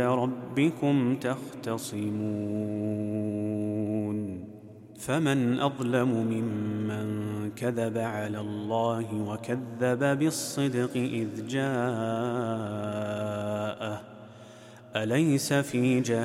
ربكم تختصمون فمن أظلم ممن كذب على الله وكذب بالصدق إذ جاءه أليس في